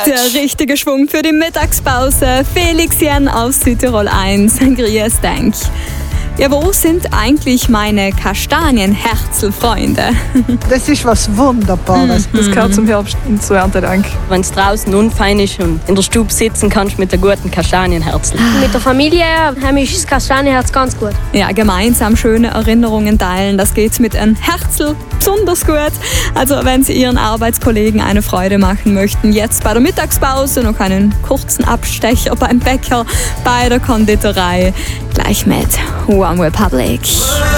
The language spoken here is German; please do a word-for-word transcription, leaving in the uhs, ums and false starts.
Der richtige Schwung für die Mittagspause. Felix Jen auf Südtirol eins. Grüß denk. Ja, wo sind eigentlich meine Kastanienherzl-Freunde? Das ist was Wunderbares. Das gehört zum Herbst und zur Erntedank. Wenn es draußen unfein ist und in der Stube sitzen kannst mit der guten Kastanienherzl. Mit der Familie habe ich das Kastanienherz ganz gut. Ja, gemeinsam schöne Erinnerungen teilen, das geht mit einem Herzl besonders gut. Also wenn Sie Ihren Arbeitskollegen eine Freude machen möchten, jetzt bei der Mittagspause noch einen kurzen Abstecher beim Bäcker, bei der Konditorei, gleich mit One Republic.